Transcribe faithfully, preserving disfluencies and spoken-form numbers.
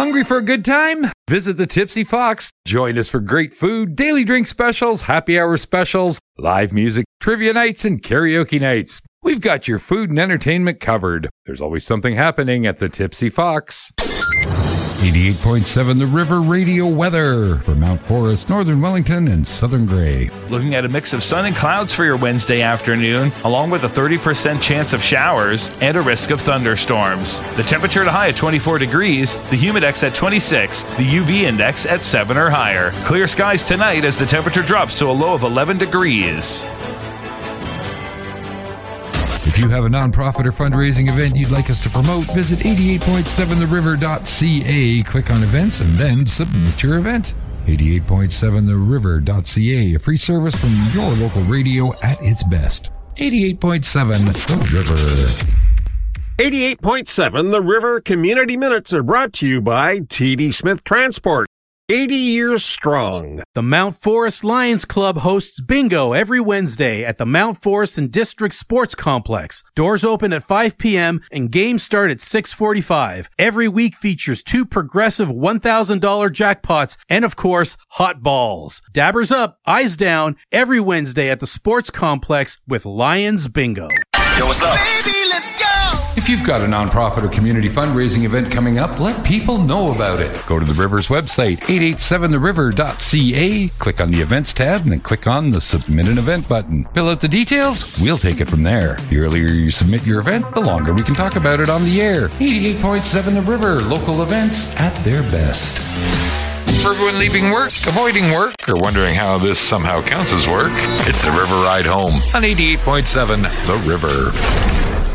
Hungry for a good time? Visit the Tipsy Fox. Join us for great food, daily drink specials, happy hour specials, live music, trivia nights, and karaoke nights. We've got your food and entertainment covered. There's always something happening at the Tipsy Fox. eighty-eight point seven The River Radio weather for Mount Forest, Northern Wellington, and Southern Gray. Looking at a mix of sun and clouds for your Wednesday afternoon, along with a thirty percent chance of showers and a risk of thunderstorms. The temperature to high at twenty-four degrees, the humidex at twenty-six, the U V index at seven or higher. Clear skies tonight as the temperature drops to a low of eleven degrees. If you have a nonprofit or fundraising event you'd like us to promote, visit eighty-eight point seven the river dot c a, click on events, and then submit your event. eighty-eight point seven the river dot c a, a free service from your local radio at its best. eighty-eight point seven The River. eighty-eight point seven The River Community Minutes are brought to you by T D Smith Transport. eighty years strong. The Mount Forest Lions Club hosts bingo every Wednesday at the Mount Forest and District Sports Complex. Doors open at five p.m. and games start at six forty-five. Every week features two progressive one thousand dollars jackpots and, of course, hot balls. Dabbers up, eyes down, every Wednesday at the Sports Complex with Lions Bingo. Yo, what's up? Baby, let's go! If you've got a nonprofit or community fundraising event coming up, let people know about it. Go to the River's website, eight eighty-seven the river dot c a, click on the Events tab, and then click on the Submit an Event button. Fill out the details, we'll take it from there. The earlier you submit your event, the longer we can talk about it on the air. eighty-eight point seven The River, local events at their best. For everyone leaving work, avoiding work, or wondering how this somehow counts as work, it's the River Ride Home on eighty-eight point seven The River.